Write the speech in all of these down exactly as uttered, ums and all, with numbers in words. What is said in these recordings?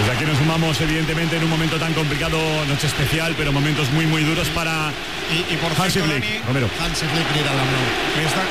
Desde aquí nos sumamos, evidentemente, en un momento tan complicado, noche especial, pero momentos muy, muy duros para y, y por Hansi cierto, Flick. Dani, Romero. Hansi Flick grita la mano. Está,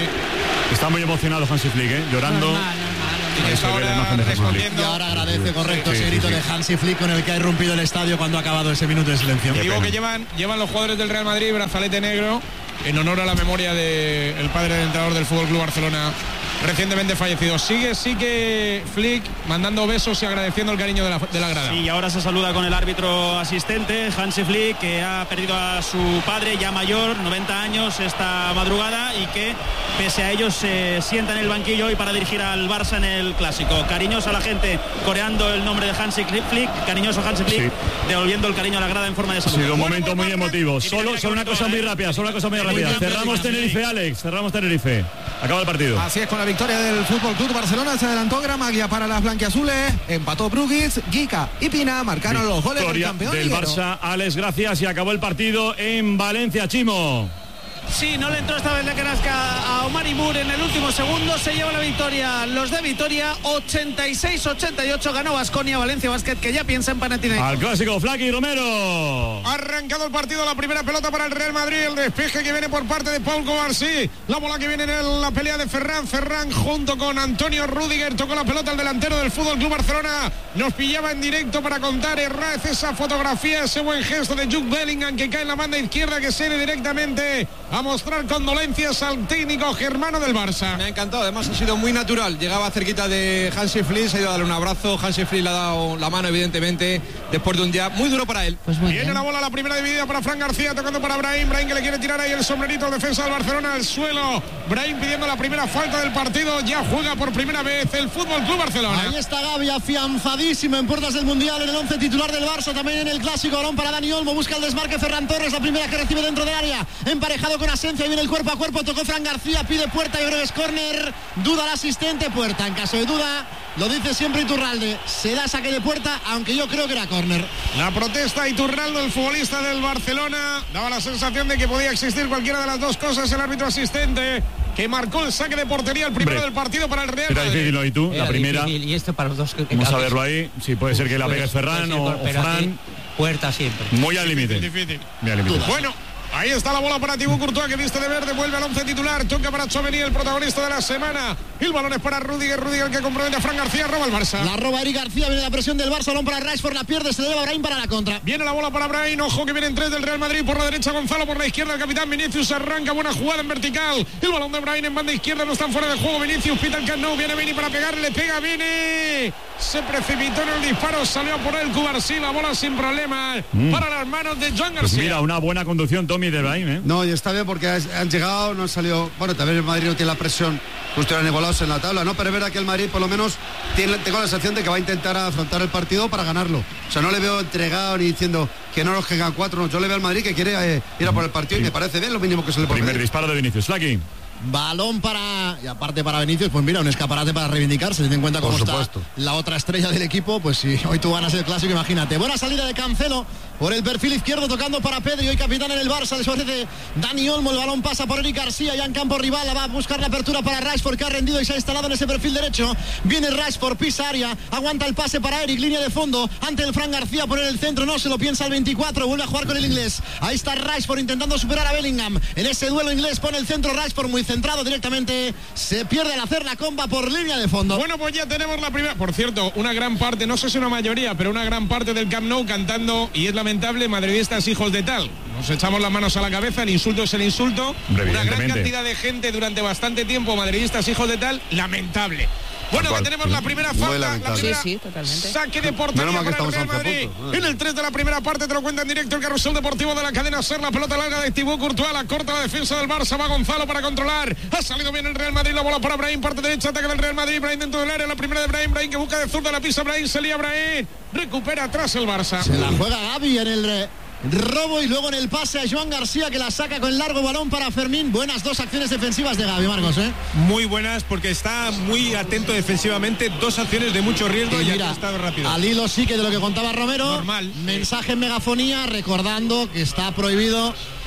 sí. Está muy emocionado Hansi Flick, ¿eh? Llorando. Normal, normal. Y, está ahora respondiendo. Y ahora agradece, correcto, sí, ese sí, grito sí, de sí. Hansi Flick con el que ha irrumpido el estadio cuando ha acabado ese minuto de silencio. Y digo que llevan, llevan los jugadores del Real Madrid brazalete negro en honor a la memoria del padre del entrenador del Fútbol Club Barcelona, recientemente fallecido. Sigue, sí que Flick mandando besos y agradeciendo el cariño de la, de la grada. Sí, y ahora se saluda con el árbitro asistente, Hansi Flick, que ha perdido a su padre ya mayor, noventa años, esta madrugada, y que pese a ello se sienta en el banquillo hoy para dirigir al Barça en el Clásico. Cariñoso a la gente, coreando el nombre de Hansi Flick, cariñoso Hansi Flick, sí. Devolviendo el cariño a la grada en forma de salud. Ha sido un momento muy emotivo. Solo, solo una cosa muy rápida, solo una cosa muy rápida. Cerramos Tenerife, Alex, cerramos Tenerife. Acaba el partido. Así es, con la victoria del Fútbol Club Barcelona se adelantó Gramaglia para las blanquiazules, empató Brugis, Gica y Pina marcaron los goles del campeón del liguero. Barça. Alex, gracias, y acabó el partido en Valencia. Chimo. Sí, no le entró esta vez la canasca a Omar Ibur en el último segundo. Se lleva la victoria los de Vitoria, ochenta y seis ochenta y ocho. Ganó Baskonia, Valencia Basket, que ya piensa en Panathinaikos. Al clásico, Flaky Romero. Ha arrancado el partido, la primera pelota para el Real Madrid, el despeje que viene por parte de Paul Cobarsí, la bola que viene en la pelea de Ferran, Ferran junto con Antonio Rüdiger, tocó la pelota al delantero del Fútbol Club Barcelona, nos pillaba en directo para contar Herrez esa fotografía, ese buen gesto de Jude Bellingham que cae en la banda izquierda, que se ve directamente a mostrar condolencias al técnico germano del Barça. Me ha encantado, además ha sido muy natural, llegaba cerquita de Hansi Flick, se ha ido a darle un abrazo, Hansi Flick le ha dado la mano evidentemente, después de un día muy duro para él. Pues muy Viene bien. la bola, la primera dividida para Fran García, tocando para Brahim, Brahim que le quiere tirar ahí el sombrerito, defensa del Barcelona al suelo, Brahim pidiendo la primera falta del partido, ya juega por primera vez el Fútbol Club Barcelona. Ahí está Gavi, afianzadísimo en puertas del Mundial, en el once titular del Barça, también en el Clásico. Balón para Dani Olmo, busca el desmarque Ferran Torres, la primera que recibe dentro del área, emparejado con Asencia, y viene el cuerpo a cuerpo, tocó Fran García, pide puerta, yo creo que es córner, duda el asistente, puerta. En caso de duda, lo dice siempre Iturralde, se da saque de puerta, aunque yo creo que era córner. La protesta Iturralde, el futbolista del Barcelona, daba la sensación de que podía existir cualquiera de las dos cosas. El árbitro asistente que marcó el saque de portería, el primero Hombre, del partido para el Real era Madrid. difícil, ¿no? ¿Y tú? Era La primera. difícil, y esto para los dos. Que, que Vamos a tal verlo vez- ahí. Sí, puede ser que la pegue Ferran o, o pero Fran. aquí, puerta siempre. Muy al límite. Difícil. Muy al límite. Bueno, ahí está la bola para Thibaut Courtois, que viste de verde, vuelve al once titular, toca para Tchouaméni, el protagonista de la semana. El balón es para Rüdiger, Rüdiger que compromete a Fran García, roba el Barça. La roba Eric García, viene la presión del Barça, balón para Rashford, la pierde, se le lleva Brahim para la contra. Viene la bola para Brahim, ojo que vienen tres del Real Madrid, por la derecha Gonzalo, por la izquierda el capitán Vinicius, arranca, buena jugada en vertical. El balón de Brahim en banda izquierda, no están fuera de juego, Vinicius pita el Camp Nou, viene Vini para pegarle, le pega Vini. Se precipitó en el disparo, salió por él Cubarsí, la bola sin problema Mm. para las manos de Joan Pues García. mira, una buena conducción, Tommy, de Brahim, ¿eh? No, y está bien porque han llegado, no han salido. Bueno, también el Madrid no tiene la presión que ustedes han igualados en la tabla, ¿no? Pero es verdad que el Madrid, por lo menos, tiene, tengo la sensación de que va a intentar afrontar el partido para ganarlo. O sea, no le veo entregado ni diciendo que no nos quedan cuatro. No. Yo le veo al Madrid que quiere eh, ir a por el partido y me parece bien lo mínimo que se le puede Primer pedir. disparo de Vinicius. Flaky. Balón para, y aparte para Vinicius, pues mira, un escaparate para reivindicarse, teniendo en cuenta cómo Por está supuesto. la otra estrella del equipo, pues si hoy tú ganas el Clásico, imagínate. Buena salida de Cancelo por el perfil izquierdo, tocando para Pedri, hoy capitán en el Barça, les ofrece Dani Olmo, el balón pasa por Eric García, ya en campo rival, va a buscar la apertura para Rashford, que ha rendido y se ha instalado en ese perfil derecho. Viene Rashford, pisa área, aguanta el pase para Eric, línea de fondo, ante el Fran García, por el centro, no se lo piensa el veinticuatro, vuelve a jugar con el inglés. Ahí está Rashford intentando superar a Bellingham, en ese duelo inglés pone el centro Rashford, muy centrado directamente. Se pierde al hacer la comba por línea de fondo. Bueno, pues ya tenemos la primera. Por cierto, una gran parte, no sé si una mayoría, pero una gran parte del Camp Nou cantando, y es lamentable, madridistas hijos de tal. Nos echamos las manos a la cabeza, el insulto es el insulto. Hombre, una gran evidentemente. cantidad de gente durante bastante tiempo, madridistas hijos de tal, lamentable. Bueno, que tenemos la primera Muy falta, la lamentable. primera Sí, sí, totalmente. saque de portería Menos mal que para el estamos Real once Madrid. puntos. En el tres de la primera parte te lo cuenta en directo el carrusel deportivo de la cadena SER, la pelota larga de Thibaut Courtois, la corta la defensa del Barça, va Gonzalo para controlar. Ha salido bien el Real Madrid, la bola para Brahim, parte derecha, ataque del Real Madrid, Brahim dentro del área, la primera de Brahim, Brahim que busca de zurda, la pisa Brahim, se lía Brahim, recupera atrás el Barça. Se la juega Gavi en el eh, robo y luego en el pase a Joan García, que la saca con el largo balón para Fermín. Buenas dos acciones defensivas de Gavi, Marcos, ¿eh? Muy buenas porque está muy atento defensivamente, dos acciones de mucho riesgo y, Y ha mira, estado rápido. al hilo sí que de lo que contaba Romero, Normal. mensaje en megafonía recordando que está prohibido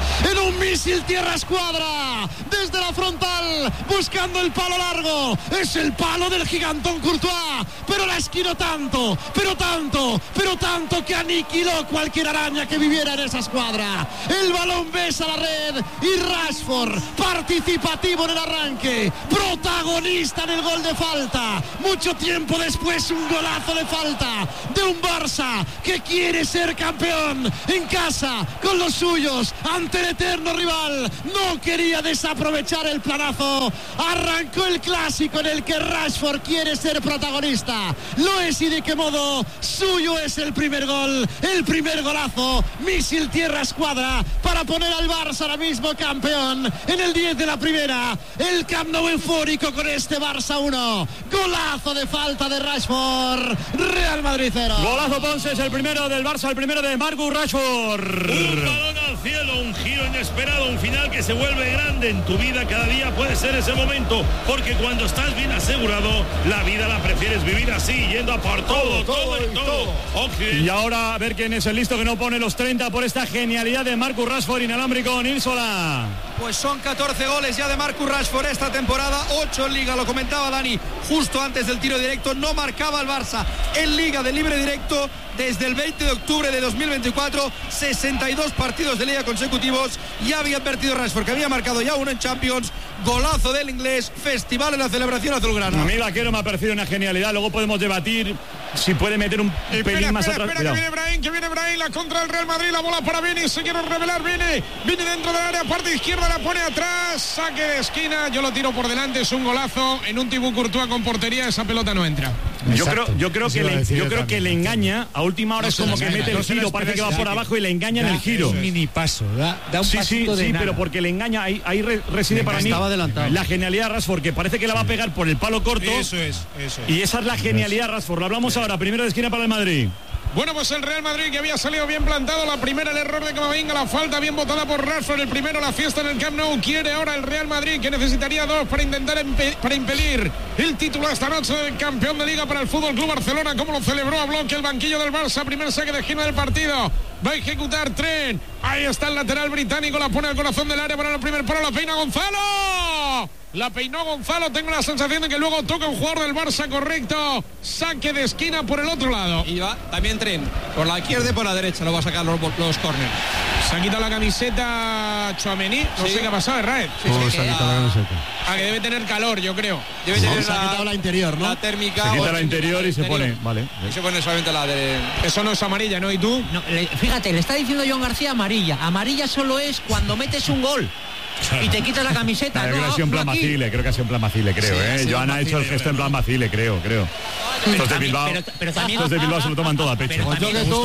en un misil tierra escuadra, desde la frontal, buscando el palo largo. Es el palo del gigantón Courtois, pero la esquinó tanto, pero tanto, pero tanto que aniquiló cualquier araña que viviera en esa escuadra. El balón besa la red y Rashford, participativo en el arranque, protagonista en el gol de falta. Mucho tiempo después, un golazo de falta de un Barça que quiere ser campeón en casa, con los suyos, ante el eterno rival. No quería desaprovechar el planazo. Arrancó el clásico en el que Rashford quiere ser protagonista. Lo es, y de qué modo. Suyo es el primer gol, el primer golazo, misil tierra escuadra, para poner al Barça ahora mismo campeón en el diez de la primera. El Camp Nou eufórico con este Barça uno. Golazo de falta de Rashford. Real Madrid cero. Golazo Ponce, es el primero del Barça, el primero de Marcus Rashford. Un balón al cielo, un giro inesperado, un final que se vuelve grande en tu vida. Cada día puede ser ese momento, porque cuando estás bien asegurado, la vida la prefieres vivir así, yendo a por todo, todo, todo y todo. Okay. Y ahora a ver quién es el listo que no pone los treinta por esta genialidad de Marcus Rashford, inalámbrico. Nilsola. Pues son catorce goles ya de Marcus Rashford esta temporada, ocho en Liga, lo comentaba Dani justo antes del tiro directo. No marcaba el Barça en Liga de libre directo desde el veinte de octubre de dos mil veinticuatro, sesenta y dos partidos de Liga consecutivos. Ya había advertido Rashford que había marcado ya uno en Champions. Golazo del inglés, festival en la celebración azulgrana. A mí Vaquero me ha parecido una genialidad. Luego podemos debatir si puede meter un espera, pelín más espera, atrás. Espera, que viene Brahim, que viene Brahim, la contra del Real Madrid, la bola para Vini, se quiere revelar, viene, viene dentro del área, parte izquierda, la pone atrás, saque de esquina, yo lo tiro por delante, es un golazo, en un Thibaut Courtois con portería, esa pelota no entra. Yo creo, yo creo que le, yo creo que le engaña a última hora, no es como que mete el giro, parece que va por abajo y le engaña en el giro. Un mini paso, da, da un sí, pasito sí, de sí, nada. pero porque le engaña, ahí, ahí reside para mí la genialidad de Rashford, que parece que la va a pegar por el palo corto. Eso es, eso es. Y esa es la genialidad de Rashford. Lo hablamos ahora, primero de esquina para el Madrid. Bueno, pues el Real Madrid, que había salido bien plantado, la primera el error de Camavinga, la falta bien botada por Rashford, el primero la fiesta en el Camp Nou. Quiere ahora el Real Madrid, que necesitaría dos para intentar empe- para impedir el título esta noche de campeón de Liga para el Fútbol Club Barcelona, como lo celebró a bloque el banquillo del Barça. Primer saque de esquina del partido, va a ejecutar Trent, ahí está el lateral británico, la pone al corazón del área para el primer palo, la peina Gonzalo. La peinó Gonzalo, tengo la sensación de que luego toca un jugador del Barça, correcto. Saque de esquina por el otro lado. Y va también Trent, por la izquierda y por la derecha, lo va a sacar los, los córneres. Se ha quitado la camiseta Tchouaméni, no sí. sé qué ha pasado, Raed. Sí, sí, sí, se ha quitado la camiseta. Ah, que debe tener calor, yo creo. Debe tener no, se ha quitado la interior, ¿no? La térmica. Se quita la interior y se pone, vale. Y se pone solamente la de... Eso no es amarilla, ¿no? ¿Y tú? No, le, fíjate, le está diciendo John García amarilla. Amarilla solo es cuando metes un gol y te quitas la camiseta. No, no, creo que ha sido en plan Macile, creo que ha sido en plan Macile, creo, sí, ¿eh? Joan ha hecho el gesto en plan Macile, creo, creo. Estos de Bilbao, pero, pero también, estos de Bilbao se lo toman todo a pecho. Pues yo que tú,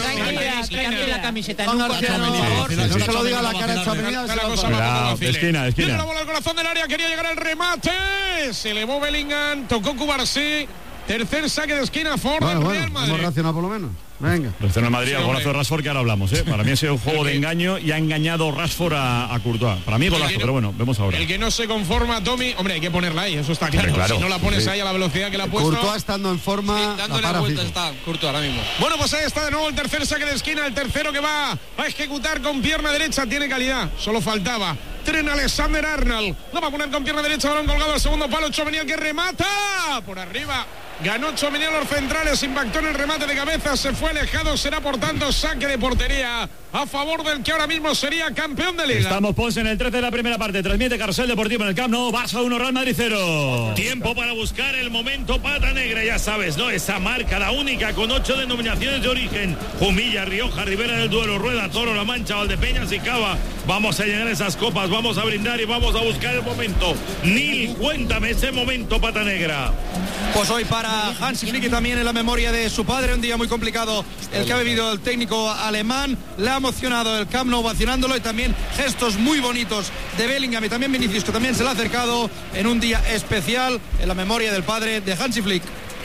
quitarte la camiseta John nunca, García, por favor. no, no se lo diga a la cara de Tchouaméni. Cuidado, de esquina, de Tiene esquina. la bola al corazón del área, quería llegar al remate. Se elevó Bellingham, tocó Cubarsí. Tercer saque de esquina, Ford Bueno, del bueno, Real Madrid. hemos reaccionado por lo menos. Venga. Reacciona el Madrid al golazo de Rashford, que ahora hablamos, ¿eh? Para mí ha sido un juego de engaño y ha engañado Rashford a, a Courtois. Para mí golazo, no, pero bueno, vemos ahora. El que no se conforma, Tommy, hombre, hay que ponerla ahí, eso está claro. Hombre, claro. Si no la pones Sí. ahí a la velocidad que la ha puesto. Courtois estando en forma, Sí, dándole la para vueltas fijo. está Courtois ahora mismo. Bueno, pues ahí está de nuevo el tercer saque de esquina, el tercero que va a ejecutar con pierna derecha, tiene calidad, solo faltaba. Trent Alexander-Arnold, lo va a poner con pierna derecha, balón colgado al segundo palo, Tchouaméni el que remata, por arriba, ganó Tchouaméni a los centrales, impactó en el remate de cabeza, se fue alejado, será por tanto saque de portería a favor del que ahora mismo sería campeón de Liga. Estamos, Ponce, en el trece de la primera parte, transmite Carrusel Deportivo en el Camp Nou, Barça uno, Real Madrid cero. Tiempo para buscar el momento pata negra, ya sabes, ¿no? Esa marca, la única, con ocho denominaciones de origen. Jumilla, Rioja, Ribera del Duero, Rueda, Toro, La Mancha, Valdepeñas y Cava. Vamos a llenar esas copas, vamos a brindar y vamos a buscar el momento. Nil, cuéntame ese momento pata negra. Pues hoy para Hansi Flick, y también en la memoria de su padre, un día muy complicado el que ha vivido el técnico alemán. Le ha emocionado el Camp Nou vacinándolo, y también gestos muy bonitos de Bellingham y también Vinicius, que también se le ha acercado en un día especial en la memoria del padre de Hansi Flick.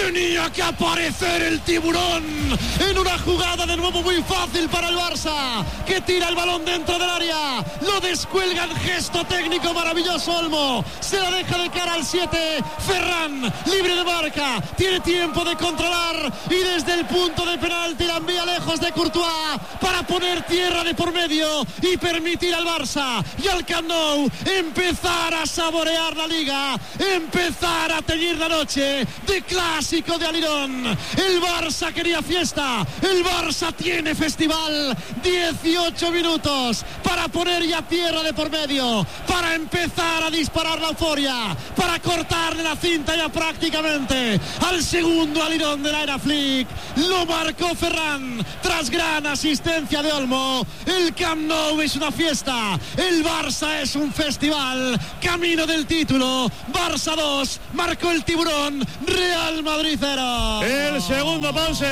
Tenía que aparecer el tiburón en una jugada de nuevo muy fácil para el Barça, que tira el balón dentro del área, lo descuelga en gesto técnico maravilloso Olmo, se la deja de cara al siete, Ferran, libre de marca, tiene tiempo de controlar y desde el punto de penalti la envía lejos de Courtois para poner tierra de por medio y permitir al Barça y al Camp Nou empezar a saborear la liga, empezar a teñir la noche de clásico de Alirón. El Barça quería fiesta, el Barça tiene festival, dieciocho minutos para poner ya tierra de por medio, para empezar a disparar la euforia, para cortarle la cinta ya prácticamente al segundo Alirón de la era Flick. Lo marcó Ferran tras gran asistencia de Olmo. El Camp Nou es una fiesta, el Barça es un festival, camino del título. Barça dos, marcó el tiburón, Real Madrid cero. El segundo pase.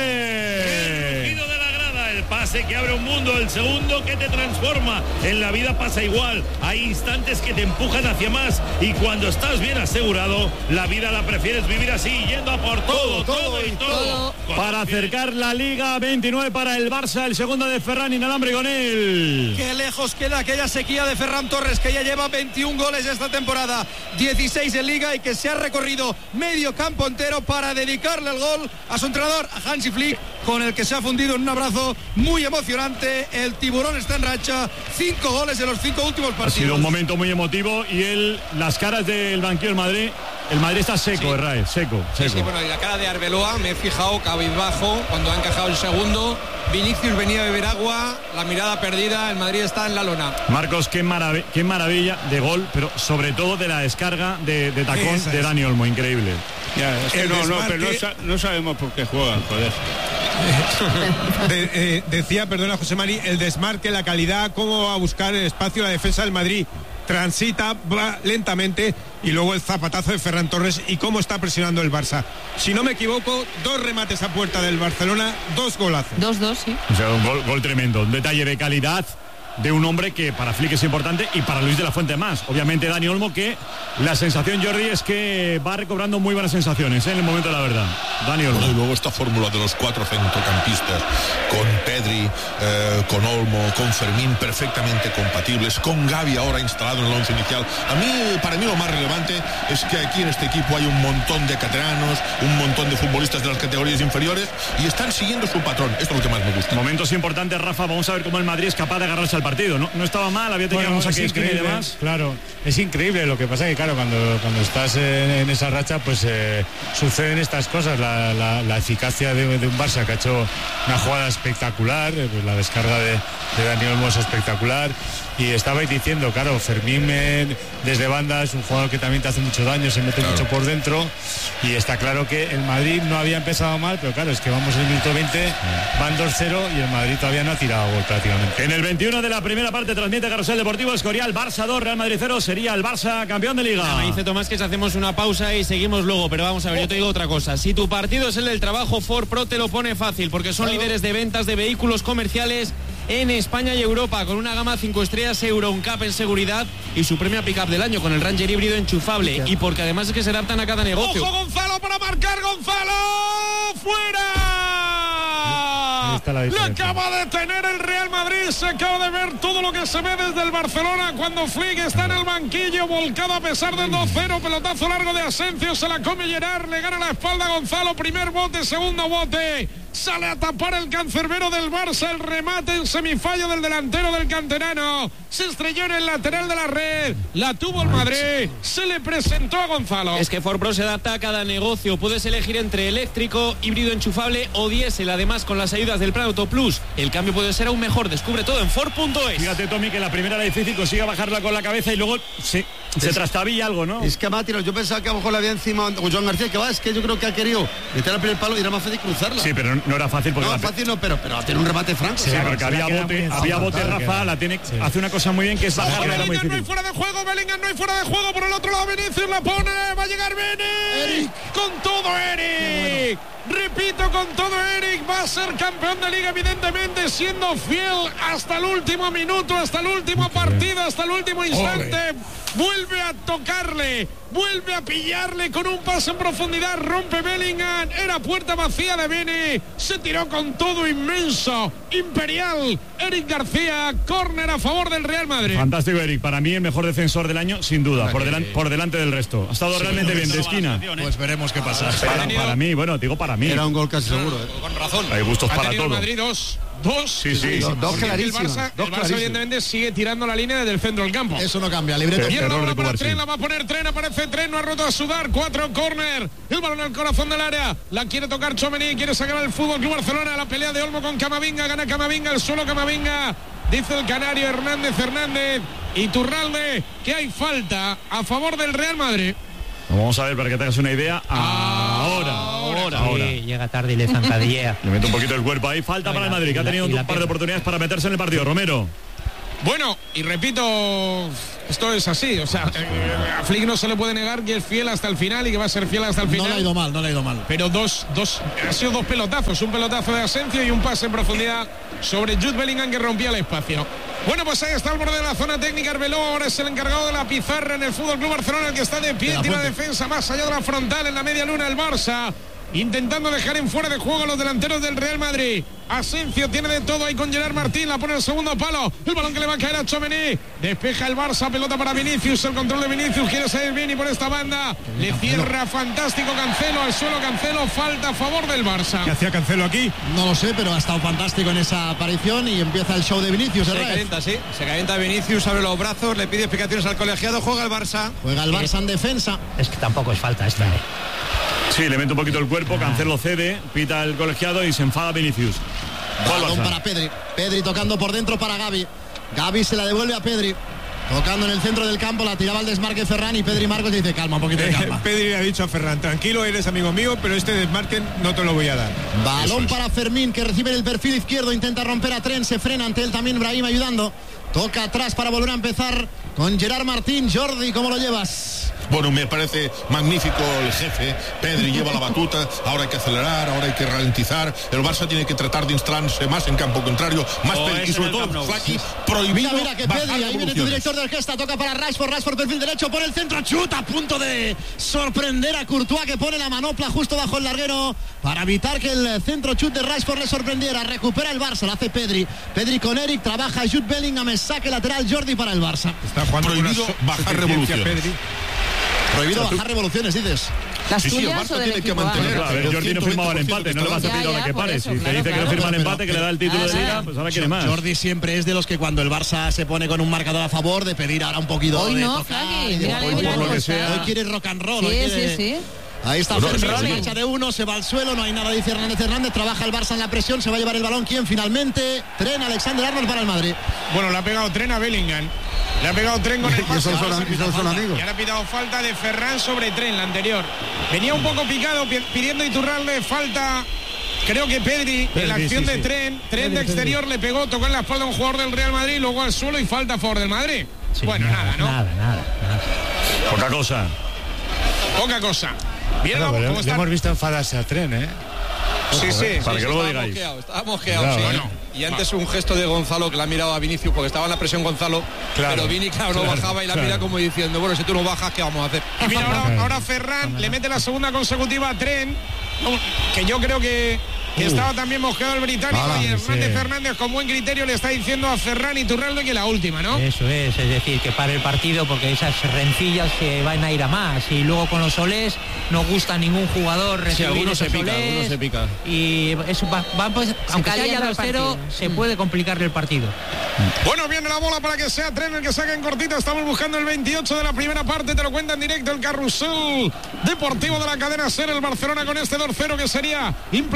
El rugido de la grada, el pase que abre un mundo, el segundo que te transforma. En la vida pasa igual, hay instantes que te empujan hacia más y cuando estás bien asegurado, la vida la prefieres vivir así, yendo a por todo, todo, todo y todo. todo. Para acercar la Liga, veintinueve para el Barça, el segundo de Ferran, inalambre con él. Qué lejos queda aquella sequía de Ferran Torres, que ya lleva veintiún goles esta temporada, dieciséis en Liga, y que se ha recorrido medio campo entero para dedicarle el gol a su entrenador, a Hansi Flick, con el que se ha fundido en un abrazo muy emocionante. El tiburón está en racha, cinco goles en los cinco últimos partidos. Ha sido un momento muy emotivo y él, las caras del banquillo del Madrid, el Madrid está seco, sí. Herrera, seco, seco. Sí, sí, bueno, y la cara de Arbeloa, me he fijado cabizbajo cuando ha encajado el segundo. Vinicius venía a beber agua, la mirada perdida, el Madrid está en la lona. Marcos, qué, marav- qué maravilla de gol, pero sobre todo de la descarga de, de tacón Esa de es. Dani Olmo, increíble. Ya, es que El no, no, desmarque- pero no, sa- no sabemos por qué juegan, joder. De- eh, decía, perdona José Mari, el desmarque, la calidad, cómo va a buscar el espacio la defensa del Madrid. Transita, va lentamente y luego el zapatazo de Ferran Torres y cómo está presionando el Barça. Si no me equivoco, dos remates a puerta del Barcelona, dos golazos. Dos, dos, sí. O sea, un gol, gol tremendo, un detalle de calidad de un hombre que para Flick es importante y para Luis de la Fuente más. Obviamente Dani Olmo, que la sensación, Jordi, es que va recobrando muy buenas sensaciones, ¿eh? En el momento de la verdad. Dani Olmo. Y luego esta fórmula de los cuatro centrocampistas, con Pedri, eh, con Olmo, con Fermín, perfectamente compatibles, con Gavi ahora instalado en el once inicial. A mí, para mí lo más relevante es que aquí en este equipo hay un montón de cateranos, un montón de futbolistas de las categorías inferiores y están siguiendo su patrón. Esto es lo que más me gusta. Momentos importantes, Rafa, vamos a ver cómo el Madrid es capaz de agarrarse al partido. No, no estaba mal, había tenido Bueno, unos es saques y increíble, demás. claro, es increíble. Lo que pasa que claro, cuando, cuando estás en, en esa racha, pues eh, suceden estas cosas. La, la, la eficacia de, de un Barça que ha hecho una jugada espectacular, eh, pues la descarga de, de Dani Olmo es espectacular. Y estabais diciendo, claro, Fermín eh, desde banda es un jugador que también te hace mucho daño, se mete claro. mucho por dentro. Y está claro que el Madrid no había empezado mal, pero claro, es que vamos en el minuto veinte, van dos cero y el Madrid todavía no ha tirado gol prácticamente. En el veintiuno de la primera parte transmite Carrusel Deportivo Escorial, Barça dos, Real Madrid cero, sería el Barça campeón de Liga. Me dice Tomás que si hacemos una pausa y seguimos luego, pero vamos a ver, yo te digo otra cosa. Si tu partido es el del trabajo, Ford Pro te lo pone fácil, porque son claro. líderes de ventas de vehículos comerciales en España y Europa, con una gama cinco estrellas Euro N C A P en seguridad y su premio a pick-up del año con el Ranger híbrido enchufable, y porque además es que se adaptan a cada negocio. ¡Ojo, Gonzalo, para marcar! ¡Gonzalo! ¡Fuera! Está la Le acaba de tener el Real Madrid, se acaba de ver todo lo que se ve desde el Barcelona cuando Flick está en el banquillo, volcado a pesar del dos cero, pelotazo largo de Asensio, se la come Gerard, le gana la espalda a Gonzalo, primer bote, segundo bote, sale a tapar el cancerbero del Barça, el remate en semifallo del delantero del canterano, se estrelló en el lateral de la red, la tuvo el Madrid, se le presentó a Gonzalo. Es que Ford Pro se adapta a cada negocio, puedes elegir entre eléctrico, híbrido enchufable o diésel, además con las ayudas del Plan Auto Plus, el cambio puede ser aún mejor, descubre todo en Ford punto es. Fíjate, Tommy, que la primera era difícil, consigue bajarla con la cabeza y luego se, se trastabilla algo, ¿no? Es que a Mati, yo pensaba que a lo mejor le había encima a Joan García, que va, es que yo creo que ha querido meter al primer palo y era más fácil cruzarla. Sí, pero no era fácil porque no, la... fácil no, pero, pero tiene un remate franco. Sí, sí, porque había bote, había bote, Rafa, la tiene, sí. hace una cosa muy bien que es bajarla. No hay fuera de juego, Bellingham, no hay fuera de juego. Por el otro lado Vinicius la pone, va a llegar Vini. Con todo Eric. Repito, con todo Eric, va a ser campeón de liga, evidentemente siendo fiel hasta el último minuto, hasta el último partido, hasta el último instante. Ole. Vuelve a tocarle, vuelve a pillarle con un pase en profundidad, rompe Bellingham, era puerta vacía de Vini, se tiró con todo inmenso, imperial, Eric García, córner a favor del Real Madrid. Fantástico Eric, para mí el mejor defensor del año, sin duda, por, delan, por delante del resto. Ha estado sí, realmente bien, de esquina. Pues veremos qué pasa. Para, para mí, bueno, digo para mí. Era un gol casi seguro. ¿eh? Con razón. Hay gustos ha para todo. Madrid dos. Dos, sí, sí, sí. Dos, dos clarísimos. El Barça, el Barça evidentemente sigue tirando la línea desde el centro del campo. Eso no cambia, libreto. Y el balón para Tren, la va a poner Tren, aparece Tren, no ha roto a sudar, cuatro, córner. El balón al corazón del área, la quiere tocar Tchouaméni, quiere sacar al Fútbol Club Barcelona, la pelea de Olmo con Camavinga, gana Camavinga, el suelo Camavinga, dice el canario Hernández Hernández y Turralde que hay falta a favor del Real Madrid. Vamos a ver para que te hagas una idea. Ahora, ahora, ahora. Sí, llega tarde y le zancadillea. Le mete un poquito el cuerpo ahí. Falta para el Madrid, que ha tenido un par de oportunidades para meterse en el partido. Romero. Bueno, y repito, esto es así, o sea, a Flick no se le puede negar que es fiel hasta el final y que va a ser fiel hasta el final. No le ha ido mal, no le ha ido mal. Pero dos, dos, ha sido dos pelotazos, un pelotazo de Asensio y un pase en profundidad sobre Jude Bellingham que rompía el espacio. Bueno, pues ahí está el borde de la zona técnica. Arbeloa ahora es el encargado de la pizarra en el Fútbol Club Barcelona, el que está de pie, tiene la defensa más allá de la frontal en la media luna el Barça, intentando dejar en fuera de juego a los delanteros del Real Madrid. Asensio tiene de todo ahí con Gerard Martín, la pone el segundo palo, el balón que le va a caer a Tchouaméni, despeja el Barça, pelota para Vinicius, el control de Vinicius, quiere salir Vini por esta banda, le cierra fantástico Cancelo, al suelo Cancelo, falta a favor del Barça. ¿Qué hacía Cancelo aquí? No lo sé, pero ha estado fantástico en esa aparición y empieza el show de Vinicius. Se calienta, sí, se calienta Vinicius, abre los brazos, le pide explicaciones al colegiado, juega el Barça. Juega el Barça en defensa. Es que tampoco es falta esta, ¿eh? Sí, le mete un poquito el cuerpo, Cancelo cede, pita el colegiado y se enfada Vinicius. Balón para Pedri. Pedri tocando por dentro para Gavi. Gavi se la devuelve a Pedri. Tocando en el centro del campo, la tiraba al desmarque Ferran y Pedri Marcos dice calma, un poquito de calma. Eh, Pedri le ha dicho a Ferran, tranquilo, eres amigo mío, pero este desmarque no te lo voy a dar. Balón para Fermín, que recibe el perfil izquierdo, intenta romper a Tren, se frena ante él también Brahim ayudando. Toca atrás para volver a empezar con Gerard Martín. Jordi, ¿cómo lo llevas? Bueno, me parece magnífico el jefe. Pedri lleva la batuta, ahora hay que acelerar, ahora hay que ralentizar. El Barça tiene que tratar de instalarse más en campo contrario, más oh, Pedri, y sobre todo Flaky, prohibido. Mira, mira que Pedri, ahí viene tu director de orquesta, toca para Rashford, Rashford perfil derecho, por el centro, chuta, a punto de sorprender a Courtois, que pone la manopla justo bajo el larguero para evitar que el centro chut de Rashford le sorprendiera. Recupera el Barça, lo hace Pedri. Pedri con Eric, trabaja Jude Bellingham, saque lateral Jordi para el Barça. Está prohibido bajar revoluciones. Pedri. Prohibido bajar revoluciones, dices. Las sí, sí, el Barça tiene que mantener. A ver, Jordi no firmaba el empate, no le vas a pedir ahora que pare. Si te dice que no firma el empate, que le da el título de liga, pues ahora quiere más. Jordi siempre es de los que cuando el Barça se pone con un marcador a favor, de pedir ahora un poquito hoy de no, tocar. Flaqui, Y de- mírale, hoy, mírale, por lo que pues, sea. ah. Hoy quiere rock and roll. Sí, hoy quiere- sí, sí. Ahí está Bueno, Ferran, sí. se marcha de uno, se va al suelo, no hay nada, dice Hernández Hernández, trabaja el Barça en la presión, se va a llevar el balón, ¿quién finalmente? Tren, Alexander Arnold para el Madrid. Bueno, le ha pegado Tren a Bellingham. Le ha pegado Tren con el Y pase. esos son- Ahora se y esos pita son falta. amigos. Y ahora ha pitado falta de Ferran sobre Tren, la anterior. Venía un poco picado pi- pidiendo Iturralde falta. Creo que Pedri, en la Pedri, acción sí, de sí. Tren, Tren Pedri, de exterior le pegó, tocó en la espalda a un jugador del Real Madrid, luego al suelo y falta a favor del Madrid. Sí, bueno, nada, ¿no? Nada, nada, nada. Poca cosa. Poca cosa. Viene Claro, la- pero ¿cómo le está? hemos visto enfadarse a Tren, ¿eh? Sí, sí. Para Sí, que luego estaba digáis. mosqueado, estaba mosqueado, Cuidado, sí. ¿eh? Bueno. Y antes un gesto de Gonzalo que le ha mirado a Vinicius porque estaba en la presión Gonzalo, Claro. pero Vini claro, no Claro, bajaba y la claro. mira como diciendo, bueno, si tú no bajas, ¿qué vamos a hacer? Y mira, ahora, ahora Ferran le mete la segunda consecutiva a Tren, que yo creo que, que estaba también mosqueado el británico, Ala, y Hernández sí. Fernández con buen criterio le está diciendo a Ferran y Turralde que la última, ¿no? Eso es, es decir, que pare el partido porque esas rencillas se van a ir a más. Y luego con los solés no gusta a ningún jugador recibir alguno esos se pica, solés. alguno se pica. Y eso va, va, pues, aunque sea ya calienta el dos cero, partido. se puede complicar el partido. Bueno, viene la bola para que sea Tren el que saque en cortito. Estamos buscando el veintiocho de la primera parte. Te lo cuenta en directo el carrusel deportivo de la cadena SER. El Barcelona con este dos cero que sería implacable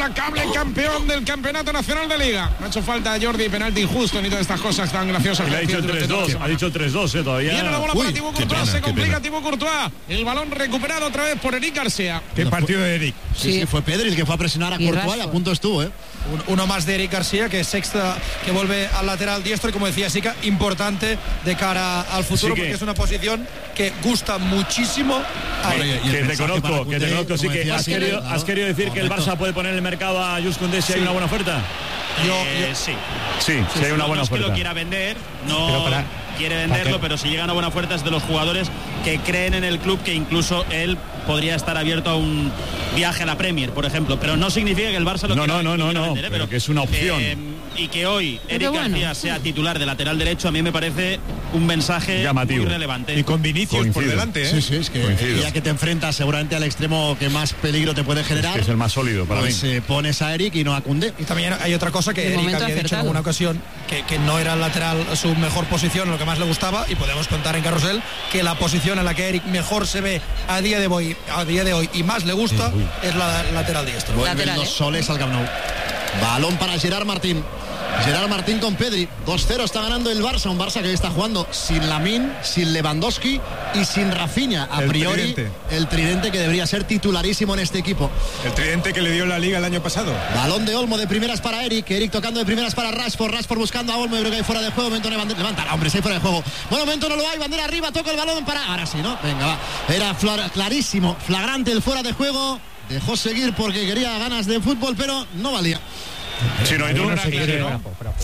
de campeón del Campeonato Nacional de Liga. No ha hecho falta Jordi, penalti injusto ni todas estas cosas tan graciosas. Le ha dicho tres dos, ha dicho tres dos, eh, todavía. Viene la bola para Thibaut Courtois, se complica Thibaut Courtois. El balón recuperado otra vez por Eric García. Qué partido de Eric. Sí, sí, sí, fue Pedri el que fue a presionar a Courtois y a punto estuvo, ¿eh? Uno más de Eric García, que es sexta, que vuelve al lateral diestro, y como decía Sica, importante de cara al futuro, que... porque es una posición que gusta muchísimo a bueno, y, y que te conozco, que te conozco, sí que has querido, claro, has querido decir que el Barça puede poner en el mercado a Jules Koundé si sí. hay una buena oferta. Yo, yo, eh, sí. Sí, si sí, hay una buena no es oferta. Que lo quiera vender, no pero para, quiere venderlo, pero si llega una buena oferta es de los jugadores que creen en el club, que incluso él podría estar abierto a un viaje a la Premier, por ejemplo, pero no significa que el Barça lo no, quiera, no, no, no, vender, no, ¿eh? pero que es una opción. Eh, y que hoy Eric bueno. García sea titular de lateral derecho, a mí me parece un mensaje llamativo, muy relevante. Y con Vinicius Coincido. por delante, ¿eh? Sí, sí, es que Coincido. Ya que te enfrentas seguramente al extremo que más peligro te puede generar. Es, que es el más sólido para pues, mí. Eh, pones a Eric y no a Koundé. Y también hay otra cosa que Eric había acertado. dicho en alguna ocasión, que, que no era el lateral su mejor posición, lo que más le gustaba, y podemos contar en Carrusel que la posición en la que Eric mejor se ve a día de hoy, a día de hoy y más le gusta sí, es la lateral diestro. Vuelven lateral, los ¿eh? soles al Camp Nou. Balón para Gerard Martín. Gerard Martín con Pedri. dos cero está ganando el Barça. Un Barça que está jugando sin Lamine, sin Lewandowski y sin Rafinha. A el priori, tridente. el tridente que debería ser titularísimo en este equipo. El tridente que le dio la Liga el año pasado. Balón de Olmo de primeras para Eric. Eric tocando de primeras para Rashford. Rashford buscando a Olmo. Yo creo que hay fuera de juego. Momento no levanta, hombre, si hay fuera de juego. Bueno, momento no lo hay. Bandera arriba. Toca el balón para. Ahora sí, ¿no? Venga, va. Era clarísimo, flagrante el fuera de juego. Dejó seguir porque quería ganas de fútbol, pero no valía. Sí, no, y tú no, se quiere, ¿no?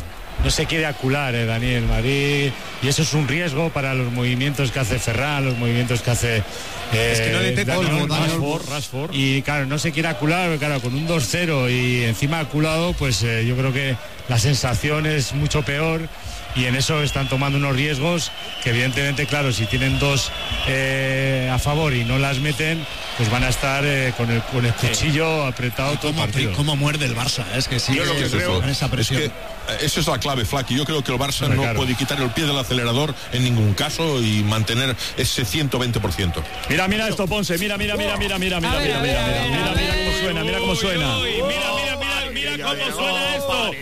no se quiere acular, eh, Daniel Madrid, y eso es un riesgo para los movimientos que hace Ferran, los movimientos que hace eh, es que no detecta Daniel, Daniel, Rashford, Rashford. Y claro, no se quiere acular, claro, con un dos cero y encima aculado, pues eh, yo creo que la sensación es mucho peor. Y en eso están tomando unos riesgos que evidentemente, claro, si tienen dos eh, a favor y no las meten, pues van a estar eh, con, el, con el cuchillo apretado todo el partido. ¿Cómo muerde el Barça? Es que sí, yo lo que es creo con esa presión. Es que esa es la clave, Flaky. Yo creo que el Barça Pero no claro. puede quitar el pie del acelerador en ningún caso y mantener ese ciento veinte por ciento. Mira, mira esto, Ponce. Mira, mira, mira, mira, mira, mira, mira, mira, mira, mira, mira cómo suena, mira cómo suena. Mira, mira, mira, mira cómo suena esto.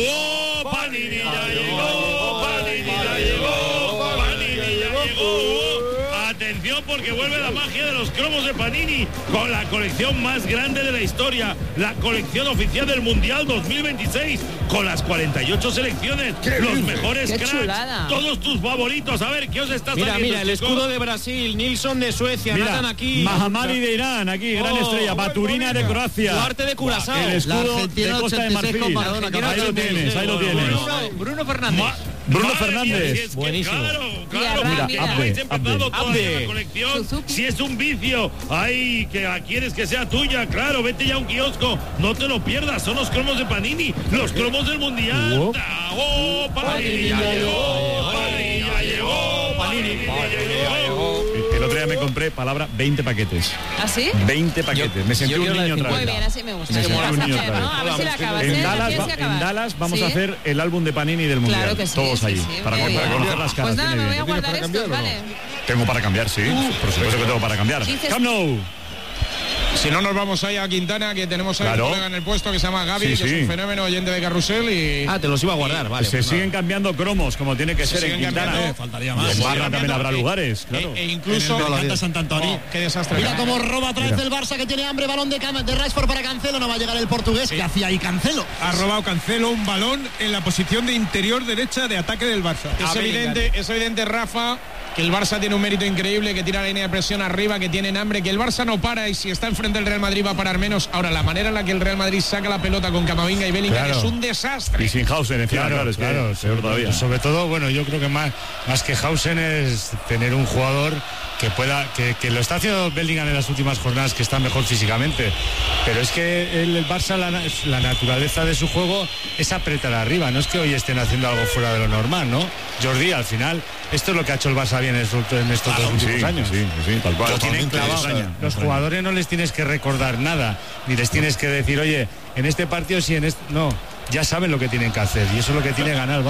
¡Uh! Panini ya llegó, Panini ya llegó, Panini ya llegó. Atención porque vuelve la magia de los cromos de Panini con la colección más grande de la historia, la colección oficial del Mundial dos mil veintiséis, con las cuarenta y ocho selecciones, los mejores cracks, todos tus favoritos. A ver, ¿qué os está mira, saliendo? Mira, el escudo de Brasil, Nilsson de Suecia, mira, Nathan aquí. Mahamadi de Irán, aquí, gran oh, estrella, Baturina de Croacia. Duarte de Curazao. El escudo de Costa de Marfil. Ahí lo tienes, ahí lo tienes. Bruno, Bruno Fernández. Ma Bruno Madre Fernández. Mía, si es que, buenísimo. Claro, claro. Mira, Mira, mira. habéis empezado Abde. toda Abde. la colección. Suzuki. Si es un vicio, ay, que quieres que sea tuya, claro, vete ya a un kiosco. No te lo pierdas, son los cromos de Panini, los cromos del Mundial. Oh, oh Panini ya llegó, Panini ya llegó, Panini ya llegó. El otro día me compré, palabra, veinte paquetes. ¿Ah, sí? veinte paquetes. Me sentí un niño otra vez. Muy bien, así me gusta. Me sentí un niño ¿no? otra vez. A ver si la acabas. ¿eh? En La Dallas, tienes va- que acabar. en Dallas vamos ¿Sí? a hacer el álbum de Panini del Mundial. Claro que sí, Todos sí, allí. sí, Para, muy para bien. conocer las caras. Pues nada, viene me voy bien. a guardar estos, ¿vale? Tengo para cambiar, sí. Por supuesto que tengo para cambiar. Dices- Camp Nou. Si no, nos vamos ahí a Quintana, que tenemos ahí Claro. un colega en el puesto que se llama Gaby, Sí, que sí. es un fenómeno oyente de Carrusel. Y Ah, te los iba a guardar, vale. Se pues siguen nada. cambiando cromos, como tiene que Se ser en siguen Quintana. cambiando. Faltaría Y más. en Barra también habrá lugares, claro. E, e incluso. En el de Canta Sant Antoni. Oh, qué desastre. Mira cómo roba otra vez el Barça, que tiene hambre. Balón de, Cam de Rashford para Cancelo. No va a llegar el portugués. ¿Qué hacía ahí Cancelo? Ha robado Cancelo un balón en la posición de interior derecha de ataque del Barça. Es evidente, es evidente, Rafa, que el Barça tiene un mérito increíble, que tira la línea de presión arriba, que tienen hambre, que el Barça no para y si está enfrente del Real Madrid va a parar menos. Ahora, la manera en la que el Real Madrid saca la pelota con Camavinga y Bellingham Claro. es un desastre. Y sin Hausen encima, Claro, claro, es que claro, peor todavía. Sobre todo, bueno, yo creo que más, más que Hausen es tener un jugador que pueda, que, que lo está haciendo Bellingham en las últimas jornadas, que está mejor físicamente. Pero es que el, el Barça, la, la naturaleza de su juego es apretar arriba. No es que hoy estén haciendo algo fuera de lo normal, ¿no? Jordi, al final, esto es lo que ha hecho el Barça bien en estos, en estos Claro, dos últimos sí, años. sí, sí, tal cual. Lo tienen Totalmente, clavado. extraña, Los extraña. jugadores no les tienes que recordar nada, ni les tienes que decir, oye, en este partido sí, en este. No, ya saben lo que tienen que hacer y eso es lo que tiene que ganar el Barça.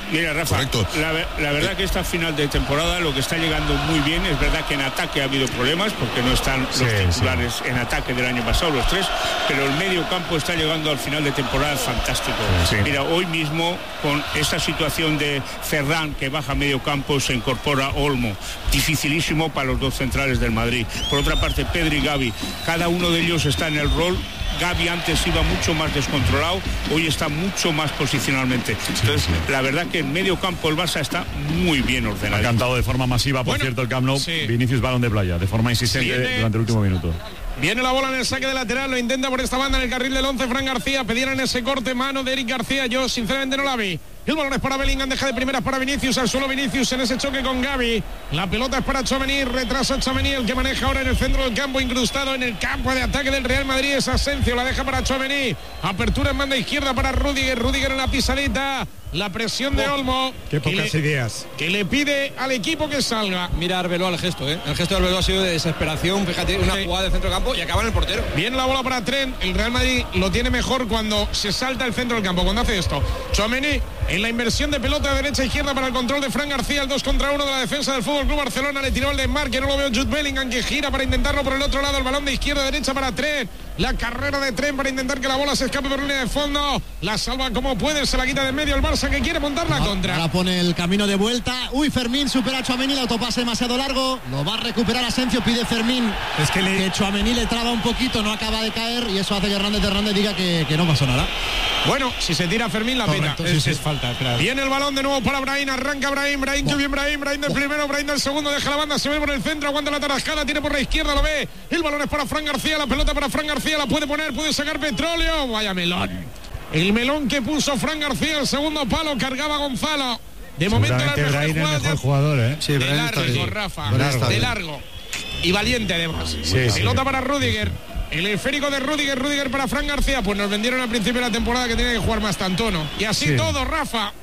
Mira, Rafa, Correcto. la, la verdad que esta final de temporada lo que está llegando muy bien, es verdad que en ataque ha habido problemas porque no están los Sí, titulares sí. en ataque del año pasado, los tres, pero el medio campo está llegando al final de temporada fantástico. Sí. Mira, hoy mismo con esta situación de Ferran que baja a medio campo se incorpora Olmo, dificilísimo para los dos centrales del Madrid. Por otra parte, Pedri y Gavi, cada uno de ellos está en el rol. Gavi antes iba mucho más descontrolado, hoy está mucho más posicionalmente. Entonces, sí, sí. la verdad que en medio campo el Barça está muy bien ordenado. Ha cantado de forma masiva, por Bueno, cierto, el Camp Nou, sí. Vinicius balón de playa, de forma insistente Viene- durante el último minuto. Viene la bola en el saque de lateral, lo intenta por esta banda en el carril del once Fran García, pedieron ese corte mano de Eric García, yo sinceramente no la vi. El balón es para Bellingham, deja de primeras para Vinicius, al suelo Vinicius en ese choque con Gavi. La pelota es para Tchouaméni, retrasa Tchouaméni, el que maneja ahora en el centro del campo, incrustado en el campo de ataque del Real Madrid, es Asensio, la deja para Tchouaméni. Apertura en banda izquierda para Rudiger, Rudiger en la pisadita. La presión de Olmo. Qué que pocas le- ideas. Que le pide al equipo que salga. Mira Arbeloa el gesto, ¿eh? El gesto de Arbeloa ha sido de desesperación. Fíjate, una Sí. jugada de centro campo y acaba en el portero. Viene la bola para Trent. El Real Madrid lo tiene mejor cuando se salta el centro del campo, cuando hace esto. Tchouaméni en la inversión de pelota de derecha a izquierda para el control de Fran García, el dos contra uno de la defensa del Fútbol Club Barcelona. Le tiró el desmarque, no lo veo Jude Bellingham, que gira para intentarlo por el otro lado. El balón de izquierda a derecha para Trent. La carrera de Trent para intentar que la bola se escape por línea de fondo. La salva como puede, se la quita de medio el Barça, que quiere montar la contra. Ahora pone el camino de vuelta. Uy, Fermín supera a Tchouaméni, el autopase demasiado largo. Lo va a recuperar Asensio, pide Fermín. Es que le- que Tchouaméni le traba un poquito, no acaba de caer y eso hace que Hernández Hernández diga que, que no pasó nada. Bueno, si se tira Fermín, la pita. Correcto, sí, sí, es falta, claro. Viene el balón de nuevo para Brahim, arranca Brahim, Brahim, que bien Brahim, Brahim del primero, Brahim del segundo, deja la banda, se ve por el centro, aguanta la tarascada, tiene por la izquierda, lo ve, el balón es para Fran García, la pelota para Fran García, la puede poner, puede sacar petróleo, vaya melón. El melón que puso Fran García, el segundo palo, cargaba Gonzalo. De momento las Seguramente mejores Brahim es jugadas mejor de- jugador, ¿eh? Sí, de Brahim está largo, bien. Rafa, Brahim está de bien. largo. Y valiente además. Sí, Pelota sí. para Rudiger. El esférico de Rudiger, Rudiger para Fran García. Pues nos vendieron al principio de la temporada que tenía que jugar más Tantono. Y así Sí. todo, Rafa.